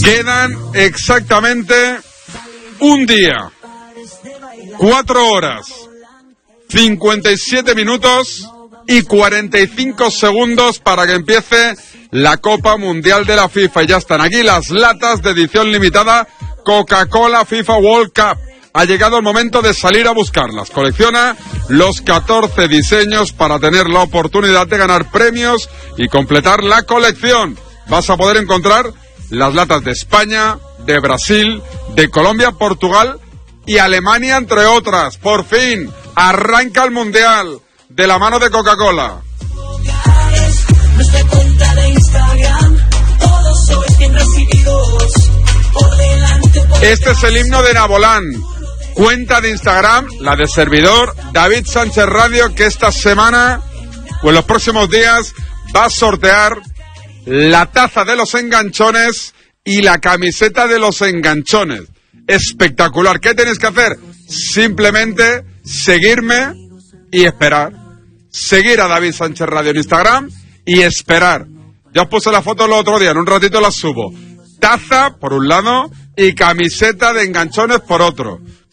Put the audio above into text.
Quedan exactamente un día, 4 horas, 57 minutos y 45 segundos para que empiece la Copa Mundial de la FIFA. Y ya están aquí las latas de edición limitada Coca-Cola FIFA World Cup. Ha llegado el momento de salir a buscarlas. Colecciona los 14 diseños para tener la oportunidad de ganar premios y completar la colección. Vas a poder encontrar las latas de España, de Brasil, de Colombia, Portugal y Alemania, entre otras. Por fin, arranca el Mundial de la mano de Coca-Cola. Este es el himno de Nabolán. Cuenta de Instagram, la de servidor, David Sánchez Radio, que esta semana, o en los próximos días, va a sortear la taza de los enganchones y la camiseta de los enganchones. Espectacular. ¿Qué tenéis que hacer? Simplemente seguirme y esperar. Seguir a David Sánchez Radio en Instagram y esperar. Ya os puse la foto el otro día, en un ratito la subo. Taza por un lado y camiseta de enganchones por otro.